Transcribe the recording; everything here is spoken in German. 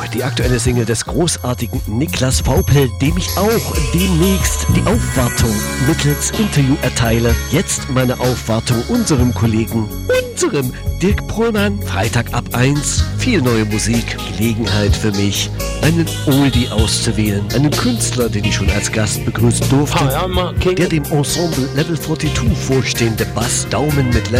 die aktuelle Single des großartigen Niklas Vaupel, dem ich auch demnächst die Aufwartung mittels Interview erteile. Jetzt meine Aufwartung unserem Kollegen, unserem Dirk Pohlmann. Freitag ab 1, viel neue Musik, Gelegenheit für mich, einen Oldie auszuwählen. Einen Künstler, den ich schon als Gast begrüßen durfte, der dem Ensemble Level 42 vorstehende Bass Daumen mit